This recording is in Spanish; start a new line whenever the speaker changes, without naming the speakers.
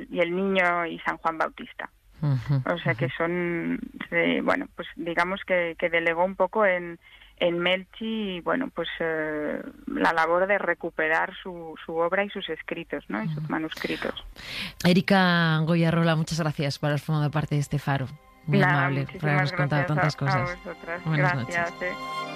el niño y San Juan Bautista. O sea que son, bueno, pues digamos que delegó un poco en Melchi, bueno, pues la labor de recuperar su obra y sus escritos, ¿no? Y sus manuscritos.
Erika Goyarrola, muchas gracias por haber formado parte de este faro. Muy amable por habernos contado tantas cosas.
A vosotras.
Buenas
Gracias.
Noches.